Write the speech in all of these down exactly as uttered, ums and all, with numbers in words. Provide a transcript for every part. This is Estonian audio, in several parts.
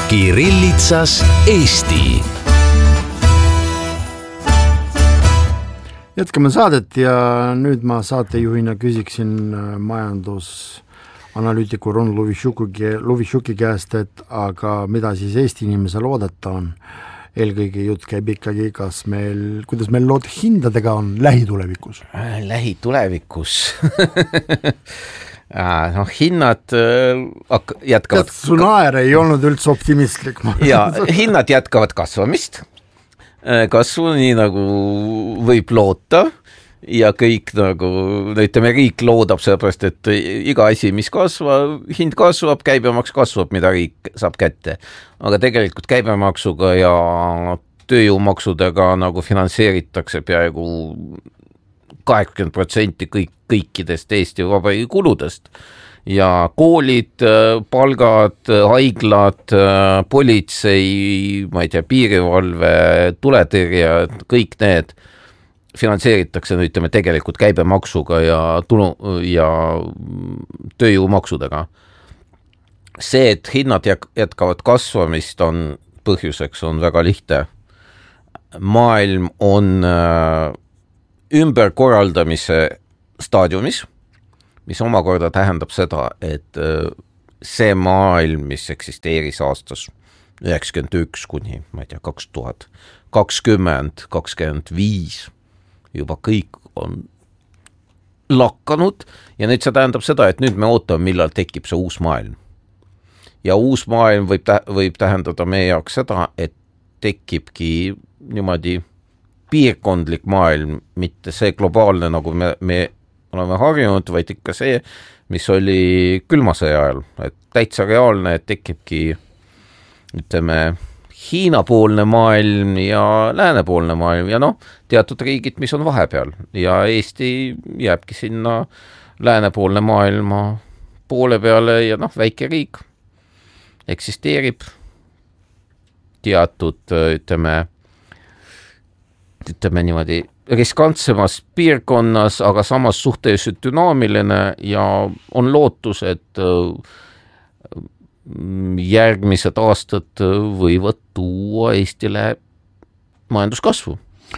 Kirillitsas Eesti. Jätkame saadet ja nüüd ma saatejuhina küsiksin majandusanalüütiku Ron Lovišuki käest, et aga mida siis Eesti inimesel oodata on? Eelkõige jutt käib ikkagi, kas meil, kuidas meil lood hindadega on lähitulevikus? Lähitulevikus? no hinnad jätkavad... Tead, su naer ei olnud üldse optimistlik. ja, hinnad jätkavad kasvamist. Kasvu nii nagu võib loota ja kõik nagu, ütleme, riik loodab sellepärast, et iga asi, mis kasvab, hind kasvab, käibemaks kasvab, mida riik saab kätte. Aga tegelikult käibemaksuga ja tööjõumaksudega nagu finantseeritakse peaaegu kaheksakümmend protsenti kõik, kõikidest Eesti Vabariigi kuludest. Ja koolid, palgad, haiglad, politsei, ma ei tea, piirivalve, tuletõrje, kõik need finantseeritakse, ütleme, tegelikult käibemaksuga ja, tulu, ja tööjõumaksudega. See, et hinnad jätkavad kasvamist, on põhjuseks on väga lihtne. Maailm on ümberkorraldamise staadiumis, mis omakorda tähendab seda, et see maailm, mis eksisteeris aastas üheksakümmend üks kuni, ma ei tea, kaks tuhat kakskümmend, kakskümmend viis, juba kõik on lakanud ja nüüd see tähendab seda, et nüüd me ootame, millal tekib see uus maailm. Ja uus maailm võib, tä- võib tähendada meie jaoks seda, et tekibki niimoodi piirkondlik maailm, mitte see globaalne, nagu me, me oleme harjunud, vaid ikka see, mis oli külmasõja ajal. Et täitsa reaalne, et tekibki, ütleme, Hiina-poolne maailm ja läänepoolne maailm ja noh, teatud riigid, mis on vahepeal ja Eesti jääbki sinna läänepoolne maailma poole peale ja noh, väike riik eksisteerib teatud, ütleme, ütleme niimoodi riskantsemas piirkonnas, aga samas suhteliselt dünaamiline ja on lootus, et järgmised aastad võivad tuua Eestile majanduskasvu.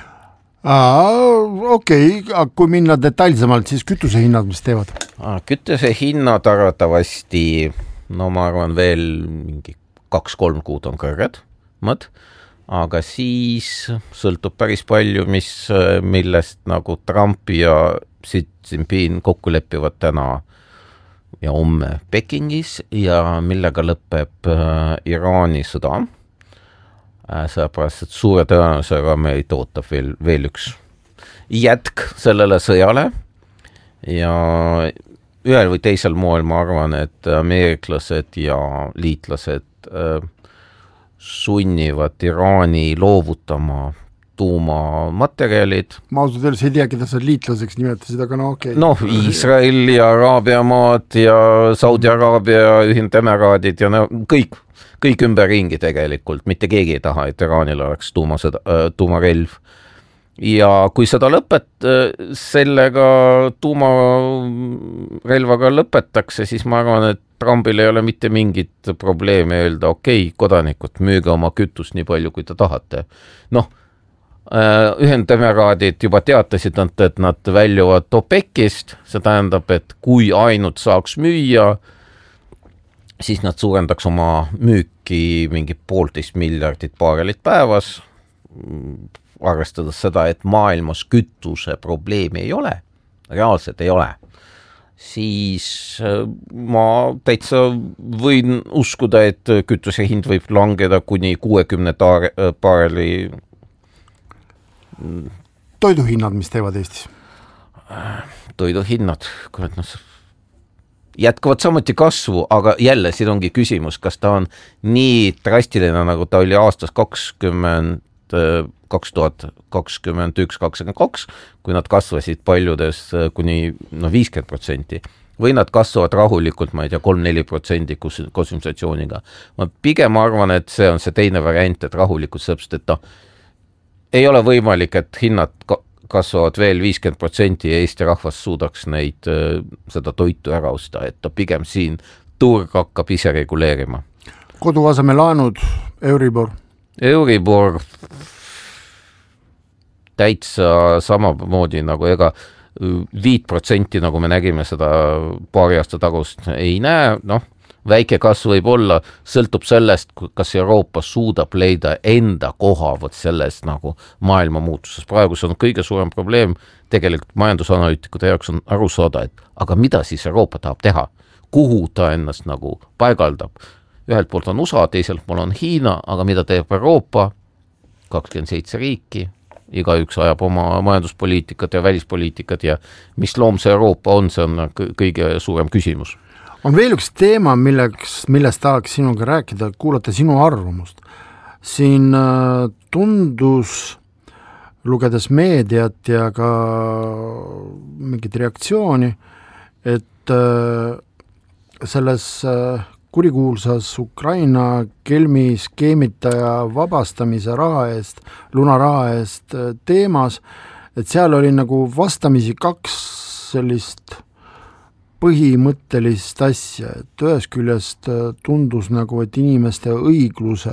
Okei, okay. Kui minna detailsemalt, siis kütusehinnad, mis teevad? Kütusehinnad arvatavasti, no ma arvan veel mingi kaks-kolm kuud on kõrged, mõt, aga siis sõltub päris palju, mis, millest nagu Trump ja Xi Jinping kokku leppivad täna ja homme Pekingis ja millega lõpeb äh, Iraani sõda. Äh, sellepärast, et suure tõenäosusega meid ootab veel, veel üks jätk sellele sõjale ja ühel või teisel moel ma arvan, et ameeriklased ja liitlased äh, sunnivad Iraani loovutama tuumamaterjalid. Ma ausalt öeldes ei tea, keda sa liitlaseks nimetasid, aga no okei. Okay. Noh, Iisrael ja Araabia maad ja Saudi-Araabia Ühendemiraadid ja no, kõik, kõik ümberringi tegelikult. Mitte keegi ei taha, et Iraanil oleks tuumasõda, tuumarelv. Ja kui seda lõpet, sellega tuumarelvaga lõpetakse, siis ma arvan, et Trumpil ei ole mitte mingit probleemi öelda, okei, okay, kodanikud, müüge oma kütust nii palju, kui te tahate. Noh, Ühendemiraadid juba teatasid, et nad väljuvad OPEC-ist, see tähendab, et kui ainult saaks müüa, siis nad suurendaks oma müüki mingi poolteist miljardit baarelit päevas, arvestades seda, et maailmas kütuse probleemi ei ole, reaalselt ei ole, siis ma täitsa võin uskuda, et kütuse hind võib langeda kuni kuuekümne baareli. Toiduhinnad, mis teevad Eestis? Toiduhinnad, jätkavad samuti kasvu, aga jälle siin ongi küsimus, kas ta on nii drastiline, nagu ta oli aastas kakskümmend, kaks tuhat kakskümmend üks kakskümmend kaks, kui nad kasvasid paljudes kuni no, viiskümmend protsenti. Või nad kasvavad rahulikult, ma ei tea, kolm-neli protsenti konsumptsiooniga. Ma pigem arvan, et see on see teine variant, et rahulikult sõpst, et noh, ei ole võimalik, et hinnad kasvavad veel viiskümmend protsenti ja Eesti rahvas suudaks neid, seda toitu ära osta, et ta pigem siin turg hakkab ise reguleerima. koduasemelaanud, Euribor? Euribor täitsa samamoodi nagu ega viit protsenti, nagu me nägime seda paari aasta tagust, ei näe, noh, väike kasv võib olla, sõltub sellest, kas Euroopa suudab leida enda koha võt selles nagu maailma muutuses. Praegu see on kõige suurem probleem, tegelikult majandusanalüütikute jaoks on aru saada, et aga mida siis Euroopa tahab teha? Kuhu ta ennast nagu paigaldab? Ühelt poolt on U S A, teiselt pool on Hiina, aga mida teeb Euroopa? kakskümmend seitse riiki, igaüks ajab oma majanduspoliitikat ja välispoliitikat ja mis loom see Euroopa on, see on kõige suurem küsimus. On veel üks teema, milleks, millest tahaks sinuga rääkida, kuulata sinu arvamust. Siin tundus, lugedes meediat ja ka mingit reaktsiooni, et selles kurikuulsas Ukraina kelmi skeemitaja vabastamise raha eest, lunaraha eest teemas, et seal oli nagu vastamisi kaks sellist põhimõttelist asja, et ühest küljest tundus nagu, et inimeste õigluse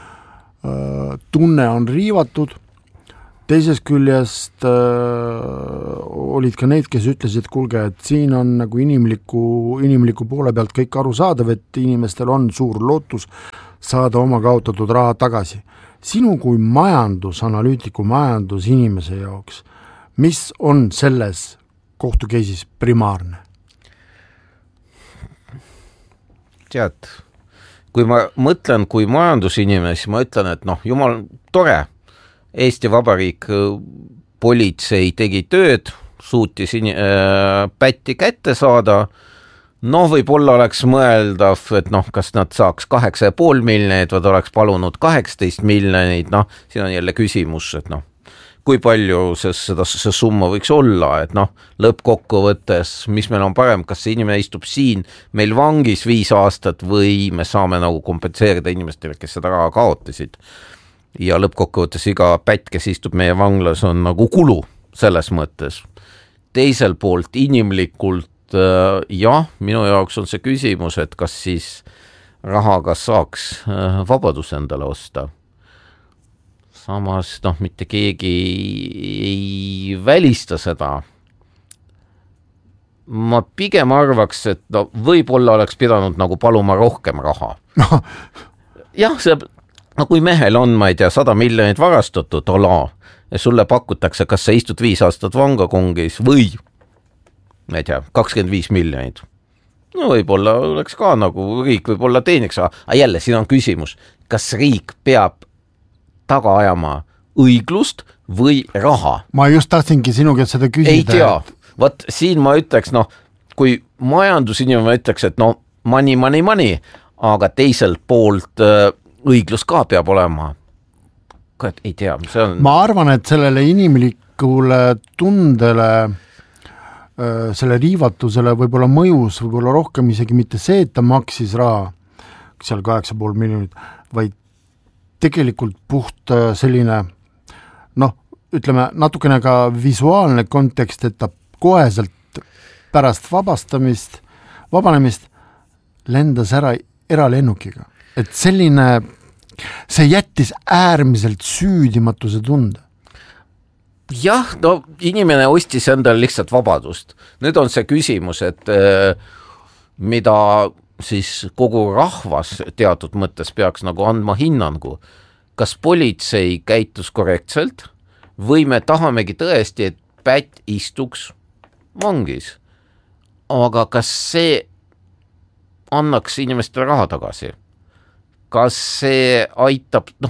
tunne on riivatud, teisest küljest äh, olid ka neid, kes ütlesid, et kuulge, et siin on nagu inimliku, inimliku poole pealt kõik aru saadav, et inimestel on suur lootus saada oma kaotatud raha tagasi. Sinu kui majandusanalüütiku majandusinimese jaoks, mis on selles kohtukeisis primaarne? Tead, kui ma mõtlen kui majandusinimesi, ma ütlen, et noh, jumal tore, Eesti Vabariik politsei tegi tööd, suutis in, äh, pätti kätte saada, noh, võib-olla oleks mõeldav, et noh, kas nad saaks kaheksa ja pool miljonit, või oleks palunud kaheksateist miljonit, noh, siin on jälle küsimus, et noh, kui palju see, seda, see summa võiks olla, et noh, lõppkokkuvõttes, mis meil on parem, kas see inimene istub siin meil vangis viis aastat või me saame nagu kompenseerida inimestele, kes seda raha kaotasid. Ja lõppkokkuvõttes iga pätt, kes istub meie vanglas, on nagu kulu selles mõttes. Teisel poolt inimlikult, äh, jah, minu jaoks on see küsimus, et kas siis rahaga saaks äh, vabadus endale osta. Samas, noh, mitte keegi ei välista seda. Ma pigem arvaks, et no, võib-olla oleks pidanud nagu paluma rohkem raha. jah, see no kui mehel on, ma ei tea, sada miljonit varastatud ala ja sulle pakutakse, kas sa istud viis aastat vangakongis või, ma ei tea, kakskümmend viis miljonit. No võib-olla oleks ka nagu riik võib-olla teeniks, aga jälle siin on küsimus, kas riik peab taga ajama õiglust või raha? Ma just tahtsingi sinu käest seda küsida. Ei tea, et... Võt siin ma ütleks, noh, kui majandusinimene ütleks, et no money, money, money, aga teiselt poolt äh, õiglus ka peab olema. Ei tea, see on... Ma arvan, et sellele inimlikule tundele, selle riivatusele võib-olla mõjus, võib-olla rohkem isegi mitte see, et ta maksis raha, seal kaheksa pool miljonit, vaid tegelikult puht selline, noh, ütleme, natukene ka visuaalne kontekst, et ta koheselt pärast vabastamist, vabanemist lendas ära eralennukiga. Et selline, see jättis äärmiselt süüdimatuse tunde. Jah, no inimene ostis endale lihtsalt vabadust. Nüüd on see küsimus, et äh, mida siis kogu rahvas teatud mõttes peaks nagu andma hinnangu. Kas politsei käitus korrektselt või me tahamegi tõesti, et pätt istuks vangis? Aga kas see annaks inimestele raha tagasi? Kas see aitab, noh,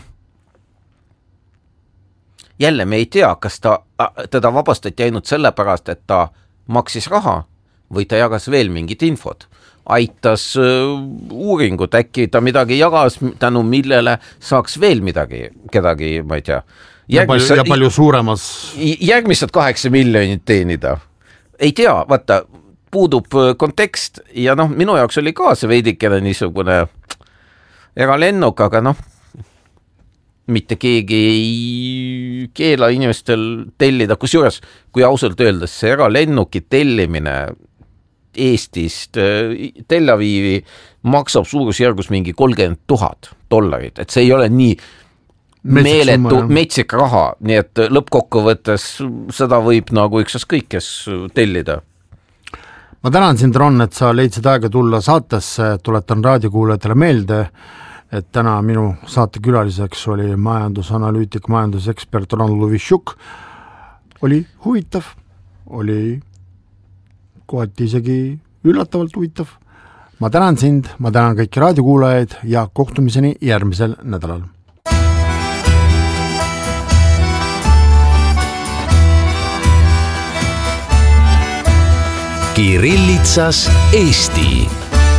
jälle me ei tea, kas ta, teda vabastati ainult sellepärast, et ta maksis raha või ta jagas veel mingit infot. Aitas uh, uuringut, äkki ta midagi jagas, tänu millele saaks veel midagi, kedagi, ma ei tea. Järgmis, ja, palju, ja palju suuremas... Järgmised kaheksa miljonit teenida. Ei tea, vaata, puudub kontekst ja noh, minu jaoks oli ka see veidikene niisugune... eralennuk, aga noh, mitte keegi ei keela inimestel tellida, kusjuures, kui ausalt öeldes see eralennuki tellimine Eestist Tel Avivi maksab suurusjärgus mingi kolmkümmend tuhat dollarit, et see ei ole nii meeletu, metsik raha, nii et lõppkokkuvõttes seda võib nagu ükskõik kes tellida. Ma tänan sind, Ron, et sa leidsid aega tulla saatesse, tuletan raadiokuulajatele meelde, et täna minu saate külaliseks oli majandusanalüütik, majandusekspert Ron Luvishuk. Oli huvitav, oli kohati isegi üllatavalt huvitav. Ma tänan sind, ma tänan kõiki raadiokuulajaid ja kohtumiseni järgmisel nädalal. Kirillitsas Eesti.